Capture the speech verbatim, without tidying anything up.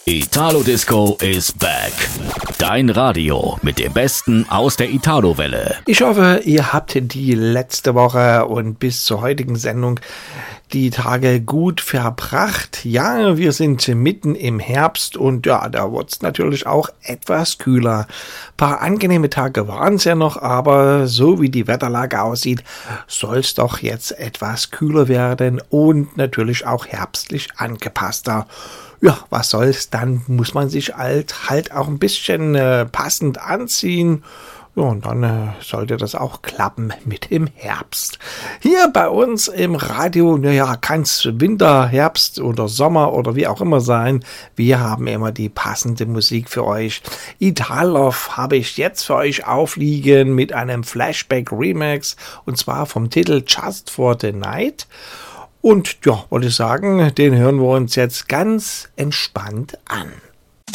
Italo Disco is back. Dein Radio mit dem Besten aus der Italo-Welle. Ich hoffe, ihr habt die letzte Woche und bis zur heutigen Sendung die Tage gut verbracht. Ja, wir sind mitten im Herbst und ja, da wird es natürlich auch etwas kühler. Ein paar angenehme Tage waren es ja noch, aber so wie die Wetterlage aussieht, soll es doch jetzt etwas kühler werden und natürlich auch herbstlich angepasster. Ja, was soll's, dann muss man sich halt, halt auch ein bisschen äh, passend anziehen. Ja, und dann äh, sollte das auch klappen mit dem Herbst. Hier bei uns im Radio, naja, kann's Winter, Herbst oder Sommer oder wie auch immer sein. Wir haben immer die passende Musik für euch. Italov habe ich jetzt für euch aufliegen mit einem Flashback-Remix und zwar vom Titel Just for the Night. Und ja, wollte ich sagen, den hören wir uns jetzt ganz entspannt an.